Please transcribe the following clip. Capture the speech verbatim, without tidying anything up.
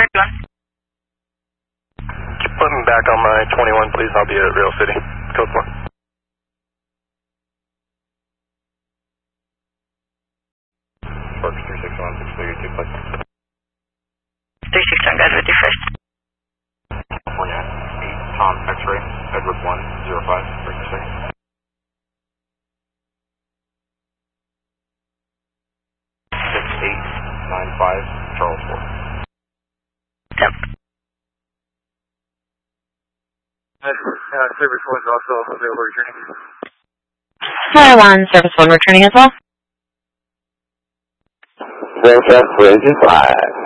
thirty-one. Keep putting me back on my twenty-one, please. I'll be at Rail City. Code four. Sparks three six one, six three two, please. three six one, guys with you first. California, eight, Tom, X-ray, Edward one, zero five, break the second. six eight nine five, Charles four. Yep. Uh, service one is also available returning. Hi, one, service one returning as well. Delta twenty-five.